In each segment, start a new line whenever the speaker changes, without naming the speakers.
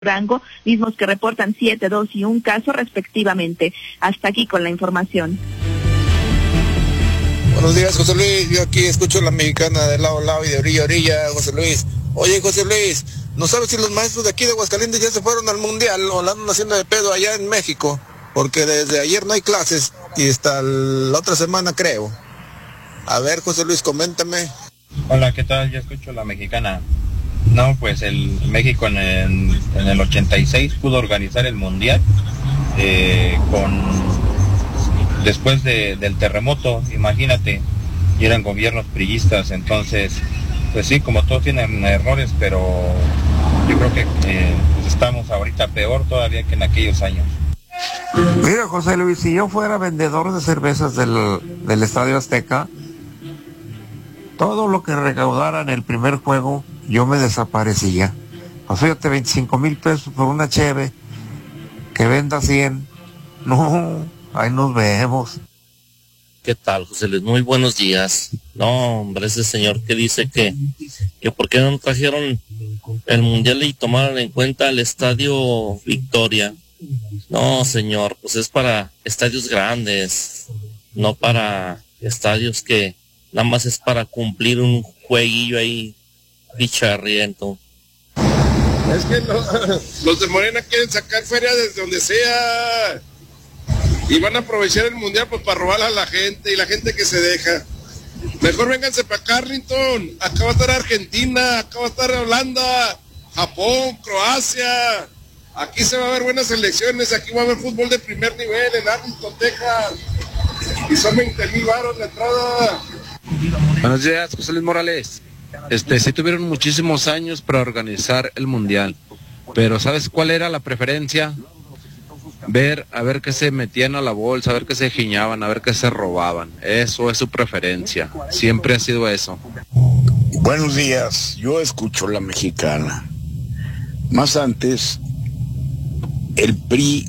Durango, mismos que reportan 7, 2 y 1 caso respectivamente. Hasta aquí con la información.
Buenos días, José Luis. Yo aquí escucho la mexicana de lado a lado y de orilla a orilla, José Luis. Oye, José Luis, ¿no sabes si los maestros de aquí de Aguascalientes ya se fueron al mundial o la andan haciendo de pedo allá en México? Porque desde ayer no hay clases y hasta la otra semana creo. A ver, José Luis, coméntame.
Hola, ¿qué tal? Yo escucho la mexicana. No, pues el México en el 86 pudo organizar el mundial después del terremoto, imagínate, y eran gobiernos priistas, entonces, pues sí, como todos tienen errores, pero yo creo que pues estamos ahorita peor todavía que en aquellos años.
Mira, José Luis, si yo fuera vendedor de cervezas del Estadio Azteca, todo lo que recaudara en el primer juego, yo me desaparecía. Pues fíjate, 25,000 pesos por una cheve, que venda 100. No, ahí nos vemos.
¿Qué tal, José Luis? Muy buenos días. No, hombre, ese señor que dice que por qué no trajeron el mundial y tomaron en cuenta el Estadio Victoria. No, señor, pues es para estadios grandes, no para estadios que nada más es para cumplir un jueguillo ahí picharriento.
Es que los de Morena quieren sacar feria desde donde sea y van a aprovechar el mundial pues para robar a la gente y la gente que se deja. Mejor vénganse para Carrington, acá va a estar Argentina, acá va a estar Holanda, Japón, Croacia. Aquí se va a ver buenas elecciones, aquí va a haber fútbol de primer nivel en Arlington, Texas. Y son 20,000 varos de entrada.
Buenos días, José Luis Morales. Sí tuvieron muchísimos años para organizar el mundial, pero ¿sabes cuál era la preferencia? A ver qué se metían a la bolsa, a ver qué se giñaban, a ver qué se robaban. Eso es su preferencia, siempre ha sido eso.
Buenos días, yo escucho la mexicana. Más antes, el PRI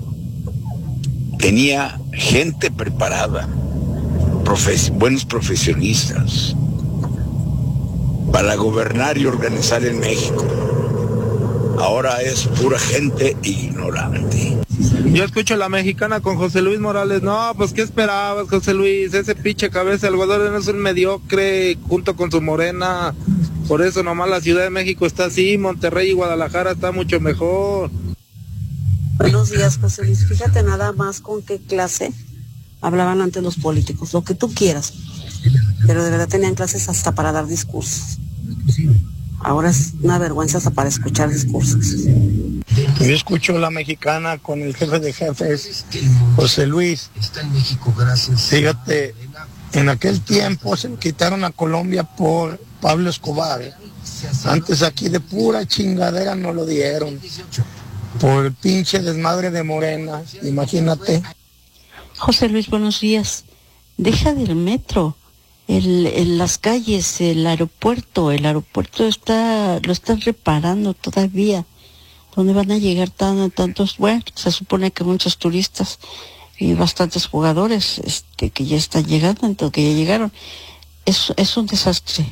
tenía gente preparada, buenos profesionistas para gobernar y organizar en México. Ahora es pura gente ignorante.
Yo escucho la mexicana con José Luis Morales. No, pues ¿qué esperabas, José Luis? Ese pinche cabeza de algodón es un mediocre junto con su Morena. Por eso nomás la Ciudad de México está así, Monterrey y Guadalajara está mucho mejor.
Buenos días, José Luis. Fíjate nada más con qué clase hablaban antes los políticos, lo que tú quieras. Pero de verdad tenían clases hasta para dar discursos. Ahora es una vergüenza hasta para escuchar discursos.
Yo escucho la mexicana con el jefe de jefes, José Luis. Fíjate, en aquel tiempo se quitaron a Colombia por Pablo Escobar. Antes aquí de pura chingadera nos lo dieron. Por el pinche desmadre de Morena, imagínate.
José Luis, buenos días. Deja del metro. Las calles, el aeropuerto lo están reparando todavía. ¿Dónde van a llegar tantos? Bueno, se supone que muchos turistas y bastantes jugadores que ya están llegando, que ya llegaron. Es un desastre.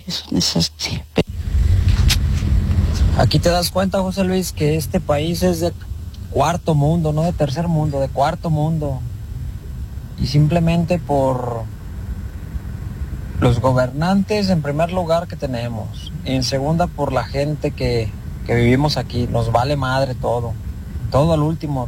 Aquí te das cuenta, José Luis, que este país es de cuarto mundo, no de tercer mundo, de cuarto mundo. Y simplemente por los gobernantes en primer lugar que tenemos, y en segunda por la gente que vivimos aquí, nos vale madre todo al último.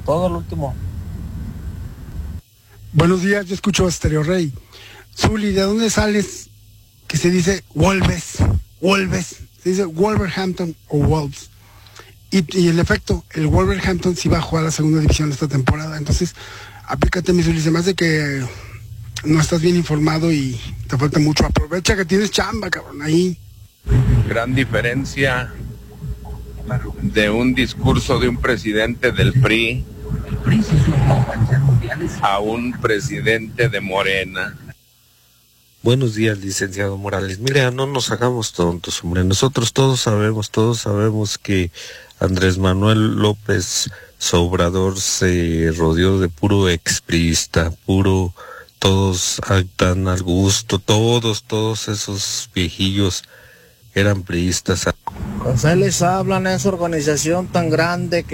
Buenos días, yo escucho a Stereo Rey. Zuli, ¿de dónde sales? Que se dice Wolves, se dice Wolverhampton o Wolves. Y el efecto, el Wolverhampton sí va a jugar a la segunda división esta temporada, entonces aplícate, mi Zuli, se me hace que no estás bien informado y te falta mucho. Aprovecha que tienes chamba, cabrón, ahí.
Gran diferencia de un discurso de un presidente del PRI a un presidente de Morena.
Buenos días, licenciado Morales. Mira, no nos hagamos tontos, hombre. Nosotros todos sabemos que Andrés Manuel López Obrador se rodeó de puro expriista, todos tan al gusto, todos esos viejillos eran priistas.
José les hablan en esa organización tan grande que